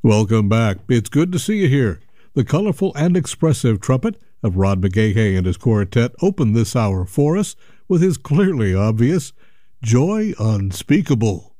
Welcome back. It's good to see you here. The colorful and expressive trumpet of Rod McGahey and his quartet opened this hour for us with his clearly obvious Joy Unspeakable.